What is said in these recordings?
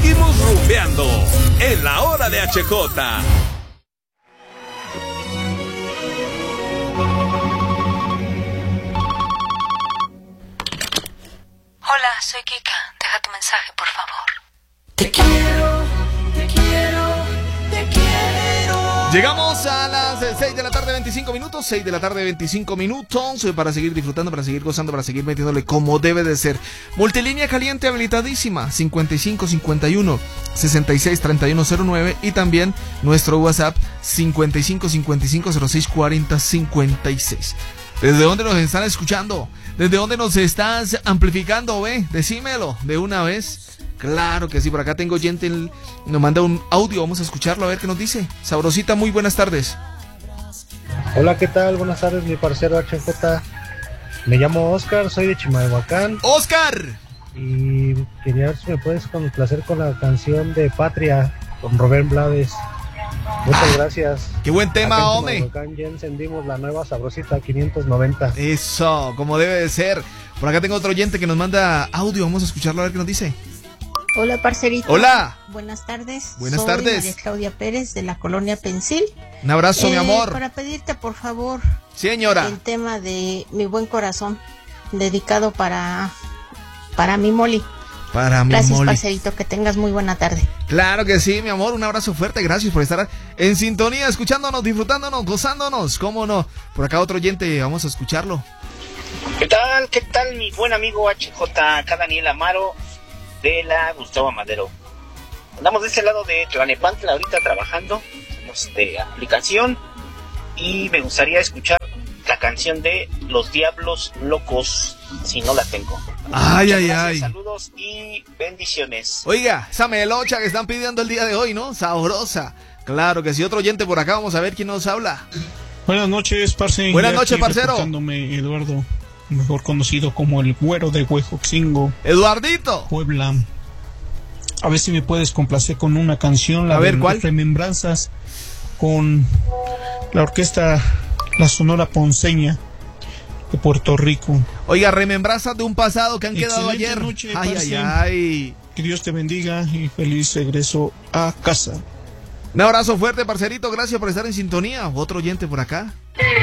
Seguimos rumbeando en la hora de HJ. Hola, soy Kika. Deja tu mensaje, por favor. Te quiero, te quiero, te quiero. Llegamos a las 6 de la tarde, 25 minutos. 6 de la tarde, 25 minutos. Para seguir disfrutando, para seguir gozando, para seguir metiéndole como debe de ser. Multilínea caliente habilitadísima. 5551 663109. Y también nuestro WhatsApp 5555064056. ¿Desde dónde nos están escuchando? ¿Desde dónde nos estás amplificando, ve? Decímelo de una vez. Claro que sí, por acá tengo oyente, nos manda un audio, vamos a escucharlo a ver qué nos dice. Sabrosita, muy buenas tardes. Hola, ¿qué tal? Buenas tardes, mi parcero HJ. Me llamo Oscar, soy de Chimalhuacán. ¡Oscar! Y quería ver si me puedes complacer con la canción de Patria, con Rubén Blades. Muchas gracias. Qué buen tema, hombre. Ya encendimos la nueva Sabrosita 590. Eso, como debe de ser. Por acá tengo otro oyente que nos manda audio, vamos a escucharlo a ver qué nos dice. Hola, parcerito. Hola. Buenas tardes. Buenas Soy tardes. María Claudia Pérez de la colonia Pensil. Un abrazo, mi amor. Para pedirte, por favor, señora, el tema de Mi Buen Corazón, dedicado para mi Moli. Para mi Gracias, Moli. parcerito, que tengas muy buena tarde. Claro que sí, mi amor, un abrazo fuerte, gracias por estar en sintonía, escuchándonos, disfrutándonos, gozándonos, cómo no. Por acá otro oyente, vamos a escucharlo. ¿Qué tal, mi buen amigo HJ, acá Daniel Amaro de la Gustavo Amadero? Andamos de este lado de Tlalnepantla ahorita trabajando, de aplicación, y me gustaría escuchar la canción de Los Diablos Locos, si no la tengo. Ay, Muchas ay, gracias, ay. saludos y bendiciones. Oiga, esa melocha que están pidiendo el día de hoy, ¿no? Sabrosa. Claro que sí, otro oyente por acá, vamos a ver quién nos habla. Buenas noches, parce. Buenas noches, parcero. Reportándome Eduardo, mejor conocido como el Güero de Huejoxingo. Eduardito. Puebla. A ver si me puedes complacer con una canción, la a ver, de ¿cuál? Remembranzas, con la orquesta La Sonora Ponceña de Puerto Rico. Oiga, remembranzas de un pasado que han quedado Excelente ayer. Noche, ay, parce. ay, ay. Que Dios te bendiga y feliz regreso a casa. Un abrazo fuerte, parcerito, gracias por estar en sintonía. Otro oyente por acá.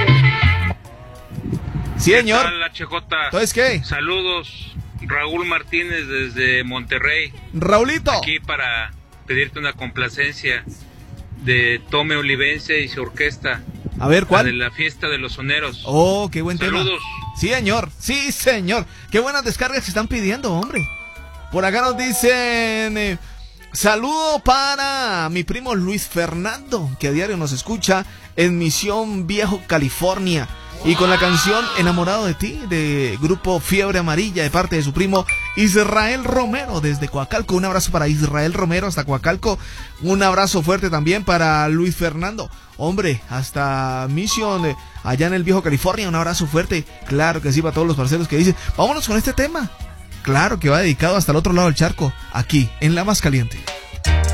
Sí, señor. ¿Qué tal, HJ? ¿Entonces qué? Saludos, Raúl Martínez desde Monterrey. Raulito. Aquí para pedirte una complacencia de Tome Olivense y su orquesta. A ver, ¿cuál? La de la fiesta de los soneros. Oh, qué buen tema. Saludos. Sí, señor. Sí, señor. Qué buenas descargas se están pidiendo, hombre. Por acá nos dicen... saludo para mi primo Luis Fernando, que a diario nos escucha en Misión Viejo, California. Y con la canción Enamorado de ti, de grupo Fiebre Amarilla, de parte de su primo Israel Romero desde Coacalco. Un abrazo para Israel Romero hasta Coacalco. Un abrazo fuerte también para Luis Fernando. Hombre, hasta Mission, allá en el Viejo California. Un abrazo fuerte. Claro que sí, para todos los parceros que dicen, vámonos con este tema. Claro que va dedicado hasta el otro lado del charco, aquí, en La Más Caliente.